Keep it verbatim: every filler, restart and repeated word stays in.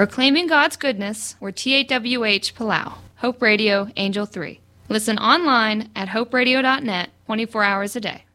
Proclaiming God's Goodness, or T A W H Palau. Hope Radio, Angel three. Listen online at hope radio dot net twenty-four hours a day.